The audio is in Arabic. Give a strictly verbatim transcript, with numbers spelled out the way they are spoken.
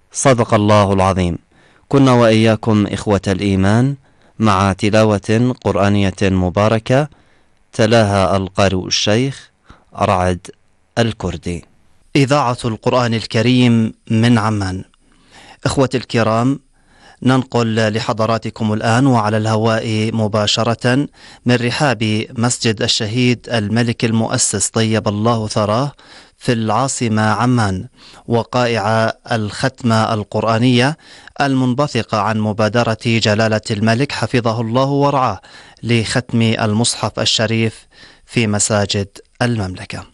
صدق الله العظيم. كنا وإياكم إخوة الإيمان مع تلاوة قرآنية مباركة تلاها القارئ الشيخ رعد الكردي. إذاعة القرآن الكريم من عمان. إخوة الكرام، ننقل لحضراتكم الآن وعلى الهواء مباشرة من رحاب مسجد الشهيد الملك المؤسس طيب الله ثراه في العاصمة عمان، وقائع الختمة القرآنية المنبثقة عن مبادرة جلالة الملك حفظه الله ورعاه لختم المصحف الشريف في مساجد المملكة.